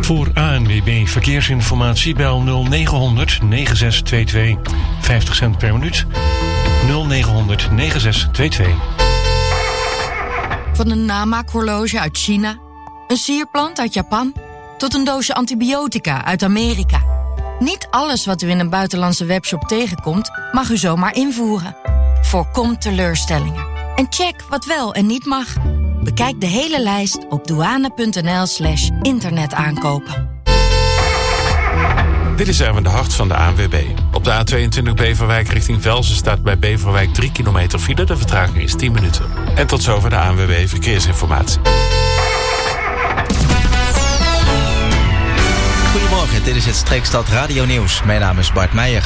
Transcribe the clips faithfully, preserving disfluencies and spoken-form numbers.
Voor A N W B Verkeersinformatie bel nul negen negen zes twee twee. vijftig cent per minuut. nul negen negen zes twee twee. Van een namaakhorloge uit China, een sierplant uit Japan, tot een doosje antibiotica uit Amerika. Niet alles wat u in een buitenlandse webshop tegenkomt, mag u zomaar invoeren. Voorkom teleurstellingen. En check wat wel en niet mag. Bekijk de hele lijst op douane.nl slash internetaankopen. Dit is Erwin de Hart van de A N W B. Op de A tweeëntwintig Beverwijk richting Velzen staat bij Beverwijk drie kilometer file. De vertraging is tien minuten. En tot zover de A N W B Verkeersinformatie. Goedemorgen, dit is het Streekstad Radio Nieuws. Mijn naam is Bart Meijer.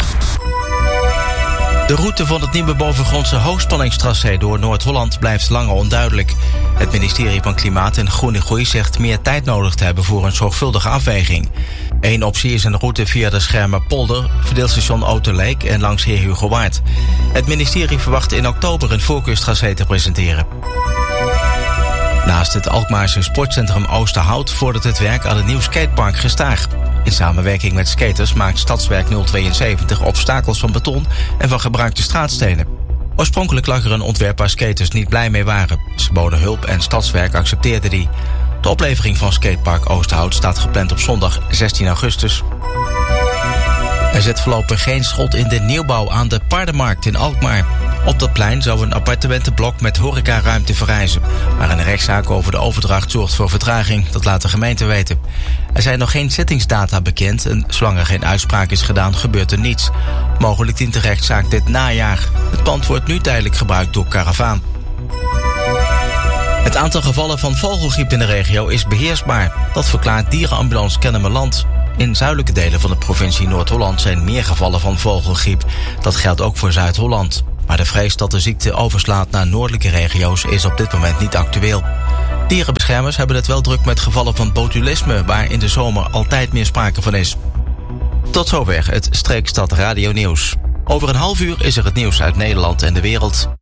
De route van het nieuwe bovengrondse hoogspanningstracé door Noord-Holland blijft langer onduidelijk. Het ministerie van Klimaat en Groene Groei zegt meer tijd nodig te hebben voor een zorgvuldige afweging. Eén optie is een route via de Schermerpolder, verdeelstation Autoleek en langs Heer Hugo Waard. Het ministerie verwacht in oktober een voorkeurstracé te presenteren. Naast het Alkmaarse sportcentrum Oosterhout vordert het werk aan het nieuw skatepark Gestaag. In samenwerking met skaters maakt Stadswerk nul tweeënzeventig obstakels van beton en van gebruikte straatstenen. Oorspronkelijk lag er een ontwerp waar skaters niet blij mee waren. Ze boden hulp en Stadswerk accepteerde die. De oplevering van skatepark Oosterhout staat gepland op zondag zestien augustus. Er zit voorlopig geen schot in de nieuwbouw aan de Paardenmarkt in Alkmaar. Op dat plein zou een appartementenblok met horecaruimte verrijzen. Maar een rechtszaak over de overdracht zorgt voor vertraging, dat laat de gemeente weten. Er zijn nog geen zettingsdata bekend en zolang er geen uitspraak is gedaan, gebeurt er niets. Mogelijk dient de rechtszaak dit najaar. Het pand wordt nu tijdelijk gebruikt door Caravaan. Het aantal gevallen van vogelgriep in de regio is beheersbaar. Dat verklaart Dierenambulance Kennemerland. In zuidelijke delen van de provincie Noord-Holland zijn meer gevallen van vogelgriep. Dat geldt ook voor Zuid-Holland. Maar de vrees dat de ziekte overslaat naar noordelijke regio's is op dit moment niet actueel. Dierenbeschermers hebben het wel druk met gevallen van botulisme, waar in de zomer altijd meer sprake van is. Tot zover het Streekstad Radio Nieuws. Over een half uur is er het nieuws uit Nederland en de wereld.